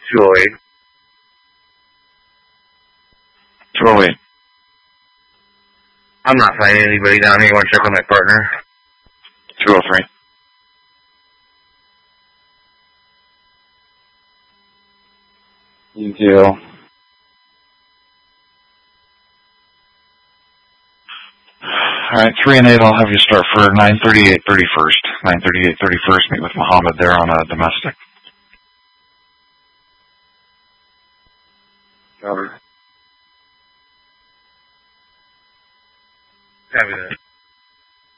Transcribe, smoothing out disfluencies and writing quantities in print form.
208. 208. I'm not finding anybody down here. You want to check on my partner? 203. You do. Alright, 3 and 8, I'll have you start for 938 31st. 938 31st, meet with Muhammad there on a domestic. Over. Copy that.